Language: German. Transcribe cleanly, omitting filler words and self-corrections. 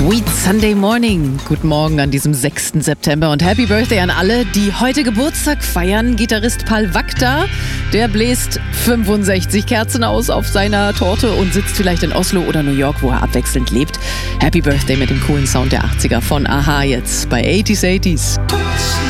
Sweet Sunday Morning. Guten Morgen an diesem 6. September und Happy Birthday an alle, die heute Geburtstag feiern. Gitarrist Pal Vakta, der bläst 65 Kerzen aus auf seiner Torte und sitzt vielleicht in Oslo oder New York, wo er abwechselnd lebt. Happy Birthday mit dem coolen Sound der 80er von Aha jetzt bei 80s.